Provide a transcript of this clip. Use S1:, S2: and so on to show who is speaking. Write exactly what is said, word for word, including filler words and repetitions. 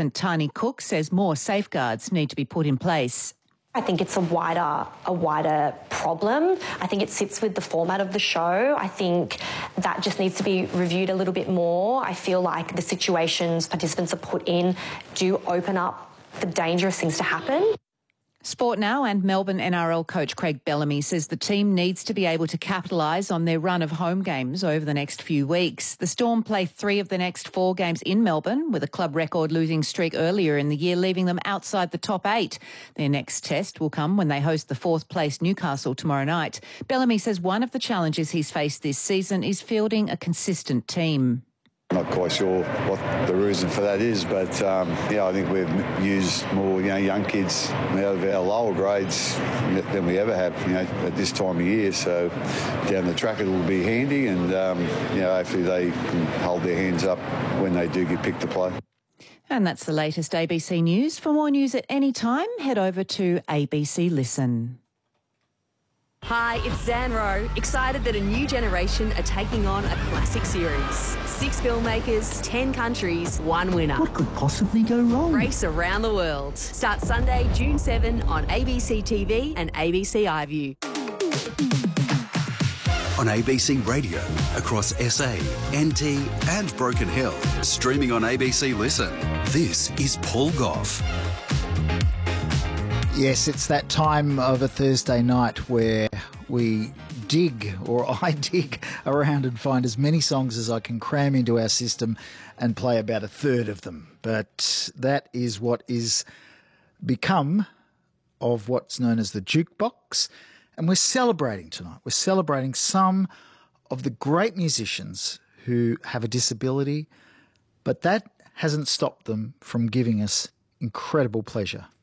S1: participant Tani Cook says more safeguards need to be put in place.
S2: I think it's a wider, a wider problem. I think it sits with the format of the show. I think that just needs to be reviewed a little bit more. I feel like the situations participants are put in do open up for dangerous things to happen.
S1: Sport Now and Melbourne N R L coach Craig Bellamy says the team needs to be able to capitalise on their run of home games over the next few weeks. The Storm play three of the next four games in Melbourne, with a club record losing streak earlier in the year, leaving them outside the top eight. Their next test will come when they host the fourth place Newcastle tomorrow night. Bellamy says one of the challenges he's faced this season is fielding a consistent team.
S3: Not quite sure what the reason for that is, but um, yeah, I think we've used more, you know, young kids out of our lower grades than we ever have, you know, at this time of year. So down the track it will be handy, and um, you know, hopefully they can hold their hands up when they do get picked to play.
S1: And that's the latest A B C News. For more news at any time, head over to A B C Listen.
S4: Hi, it's Zan Rowe, excited that a new generation are taking on a classic series. Six filmmakers, ten countries, one winner.
S5: What could possibly go wrong?
S4: Race around the world. Starts Sunday, June seventh on A B C T V and A B C iView.
S6: On A B C Radio, across S A, N T and Broken Hill. Streaming on A B C Listen. This is Paul Gough.
S7: Yes, it's that time of a Thursday night where we dig, or I dig, around and find as many songs as I can cram into our system and play about a third of them. But that is what is become of what's known as the jukebox. And we're celebrating tonight. We're celebrating some of the great musicians who have a disability, but that hasn't stopped them from giving us incredible pleasure.